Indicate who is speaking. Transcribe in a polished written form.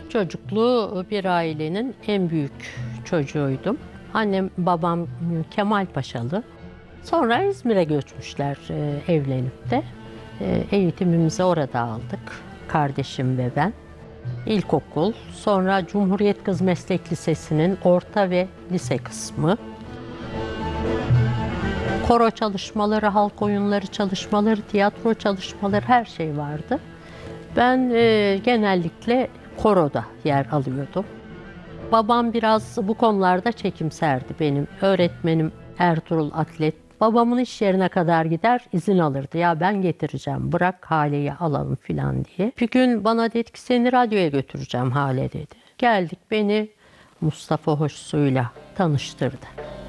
Speaker 1: Dört çocuklu bir ailenin en büyük çocuğuydum. Annem, babam Kemalpaşalı. Sonra İzmir'e göçmüşler evlenip de. Eğitimimizi orada aldık. Kardeşim ve ben. İlkokul, sonra Cumhuriyet Kız Meslek Lisesi'nin orta ve lise kısmı. Koro çalışmaları, halk oyunları çalışmaları, tiyatro çalışmaları her şey vardı. Ben genellikle koroda yer alıyordum. Babam biraz bu konularda çekimserdi benim. Öğretmenim Ertuğrul Atlet. Babamın iş yerine kadar gider izin alırdı. Ya ben getireceğim, bırak Hale'yi alalım filan diye. Bir gün bana dedi ki seni radyoya götüreceğim Hale dedi. Geldik, beni Mustafa Hoşsu'yla tanıştırdı.